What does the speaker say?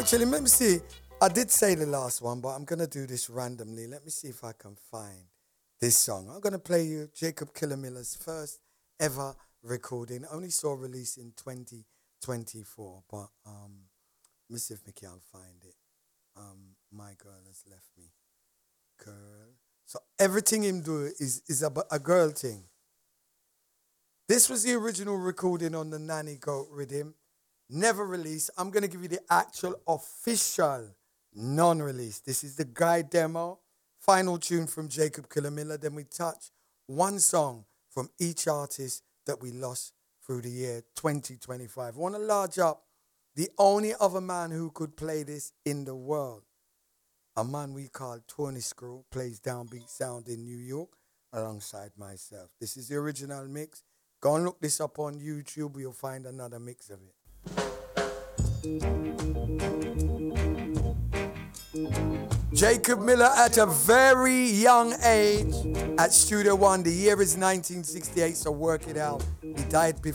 Actually, let me see. I did say the last one, but I'm gonna do this randomly. Let me see if I can find this song. I'm gonna play you Jacob Killamiller's first ever recording. Only saw release in 2024, but let me see if Mickey will find it. My girl has left me. Girl. So everything him do is a girl thing. This was the original recording on the Nanny Goat Rhythm. Never released. I'm going to give you the actual official non-release. This is the guide demo. Final tune from Jacob Killamiller. Then we touch one song from each artist that we lost through the year 2025. I want to large up the only other man who could play this in the world. A man we call Tony Screw, plays downbeat sound in New York alongside myself. This is the original mix. Go and look this up on YouTube. You'll find another mix of it. Jacob Miller at a very young age at Studio One. The year is 1968, so work it out. He died before.